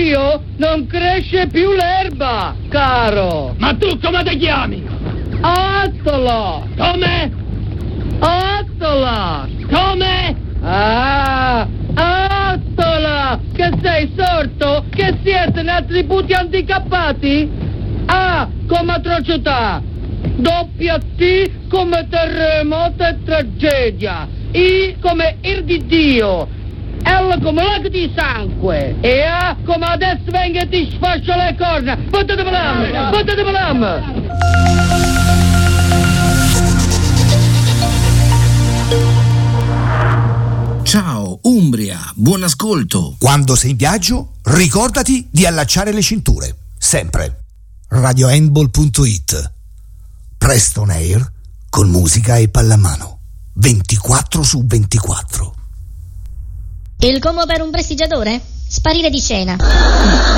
Dio non cresce più l'erba, caro. Ma tu come ti chiami? Attola. Come? Attola. Come? Ah, Attola. Che sei sordo? Che siete nati puti handicappati? A come atrocità. Doppia T come terremoto e tragedia. I come ir di Dio. L come lago di sangue. E A come adesso venga e ti sfascio le corna. Potete volare. Ciao Umbria, buon ascolto. Quando sei in viaggio, ricordati di allacciare le cinture. Sempre. RadioHandball.it. Preston Air con musica e pallamano. 24/24. Il combo per un prestigiatore? Sparire di scena.